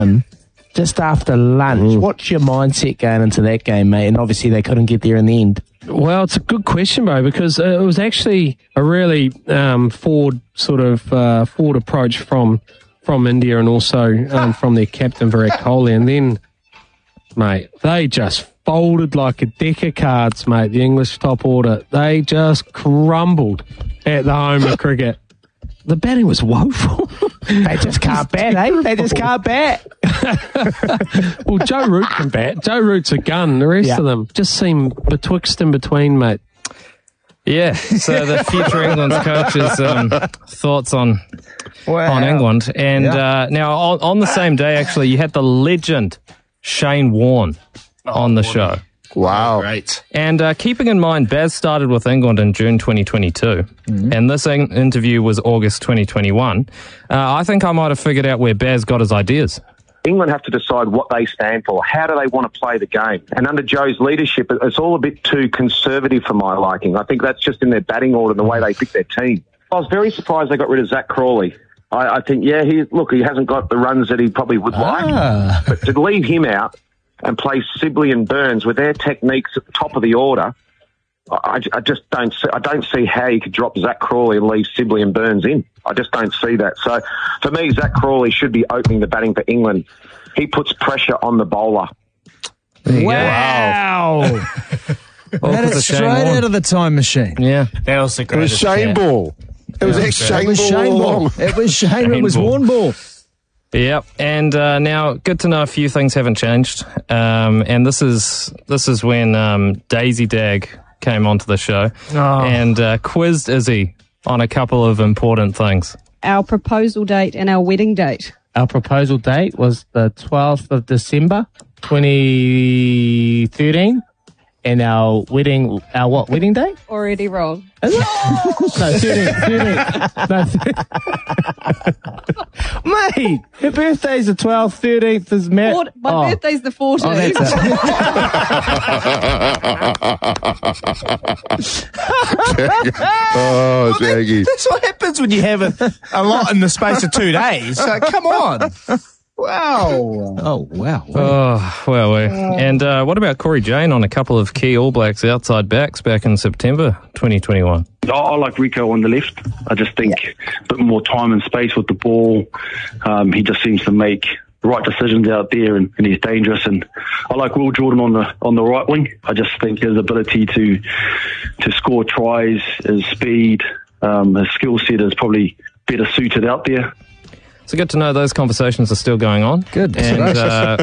just after lunch. What's your mindset going into that game, mate? And obviously they couldn't get there in the end. Well, it's a good question, bro, because it was actually a really forward approach from India and also from their captain Virat Kohli. And then, mate, they just folded like a deck of cards, mate, the English top order. They just crumbled at the home of cricket. The batting was woeful. They just can't bat, eh? They just can't bat. Well, Joe Root can bat. Joe Root's a gun. The rest of them just seem betwixt and between, mate. Yeah, so the future England's coach's thoughts on England. And now on the same day, actually, you had the legend Shane Warne on the show. Wow. Great. And keeping in mind, Baz started with England in June 2022, and this interview was August 2021. I think I might have figured out where Baz got his ideas. England have to decide what they stand for. How do they want to play the game? And under Joe's leadership, it's all a bit too conservative for my liking. I think that's just in their batting order and the way they pick their team. I was very surprised they got rid of Zach Crawley. I think, he hasn't got the runs that he probably would like. But to leave him out and play Sibley and Burns with their techniques at the top of the order, I just don't see how you could drop Zach Crawley and leave Sibley and Burns in. I just don't see that. So for me, Zach Crawley should be opening the batting for England. He puts pressure on the bowler. Wow. That is straight out of the time machine. Yeah. That was the greatest. It was Shane Ball. It was ex-Shane Ball. It was Shane. It was Warne Ball. Yep, and now good to know a few things haven't changed. And this is when Daisy Dag came onto the show and quizzed Izzy on a couple of important things. Our proposal date and our wedding date. Our proposal date was the 12th of December, 2013. And our wedding date? Already wrong. Is it? No, 13. Mate, her birthday's the 12th, 13th is Matt. My birthday's the 14th. Oh, that's Oh, Jaggy. That's what happens when you have a lot in the space of 2 days. So, come on. Wow. Oh, wow. Oh, well, and what about Corey Jane on a couple of key All Blacks outside backs back in September 2021? I like Rico on the left. I just think a bit more time and space with the ball. He just seems to make the right decisions out there, and he's dangerous. And I like Will Jordan on the right wing. I just think his ability to score tries, his speed, his skill set is probably better suited out there. So good to know those conversations are still going on. Good. And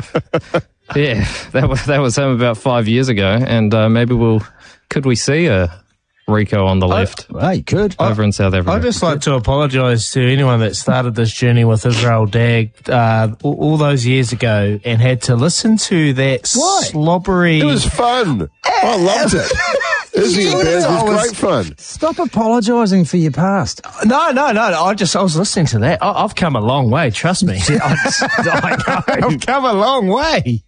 that was him about 5 years ago, and maybe could we see a Rico on the left? He could. Over in South Africa. I'd just like to apologise to anyone that started this journey with Israel Dag all those years ago and had to listen to that slobbery... It was fun. I loved it. Izzy and Baz was great fun. Stop apologising for your past. No. I was listening to that. I've come a long way, trust me. I've come a long way.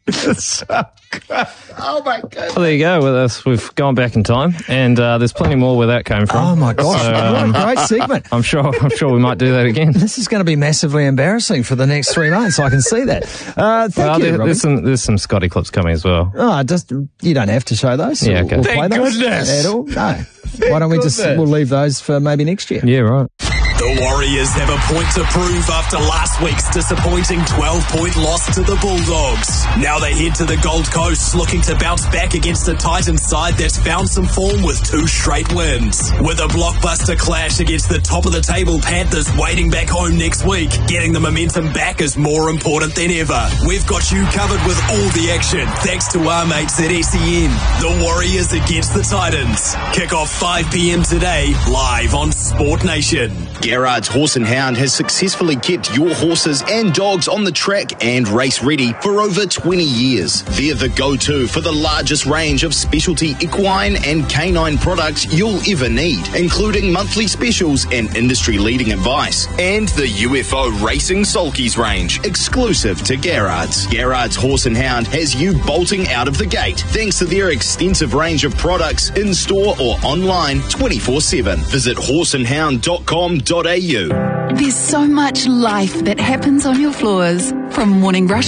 Oh, my God. Well, there you go. With us, we've gone back in time, and there's plenty more where that came from. Oh, my gosh. So, what a great segment. I'm sure we might do that again. This is going to be massively embarrassing for the next 3 months. I can see that. Thank you, there's some Scotty clips coming as well. Oh, you don't have to show those. Yeah, okay. We'll play Thank those goodness. at all. No. Why don't we'll leave those for maybe next year? Yeah, right. The Warriors have a point to prove after last week's disappointing 12-point loss to the Bulldogs. Now they head to the Gold Coast looking to bounce back against a Titans side that's found some form with 2 straight wins. With a blockbuster clash against the top-of-the-table Panthers waiting back home next week, getting the momentum back is more important than ever. We've got you covered with all the action thanks to our mates at SEN. The Warriors against the Titans. Kick off 5 p.m. today, live on Sport Nation. Gerrard's Horse and Hound has successfully kept your horses and dogs on the track and race ready for over 20 years. They're the go-to for the largest range of specialty equine and canine products you'll ever need, including monthly specials and industry-leading advice. And the UFO Racing Sulkies range, exclusive to Gerrard's. Gerrard's Horse and Hound has you bolting out of the gate thanks to their extensive range of products in-store or online 24/7. Visit horseandhound.com.au. There's so much life that happens on your floors. From morning rush